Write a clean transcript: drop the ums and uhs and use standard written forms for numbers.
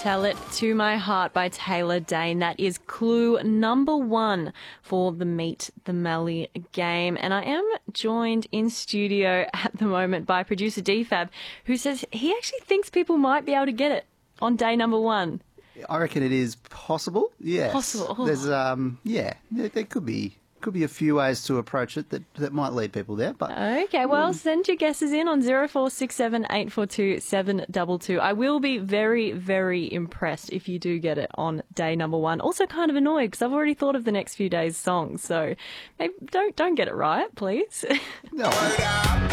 Tell It to My Heart by Taylor Dane. That is clue number 1 for the Meet the Melly game. And I am joined in studio at the moment by producer DFab, who says he actually thinks people might be able to get it on day number 1. I reckon it is possible. Yes. Possible. Oh. There's there could be a few ways to approach it that might lead people there. But okay, well, send your guesses in on 0467 842 722. I will be very, very impressed if you do get it on day number 1. Also kind of annoyed because I've already thought of the next few days' songs, so maybe don't get it right, please. No.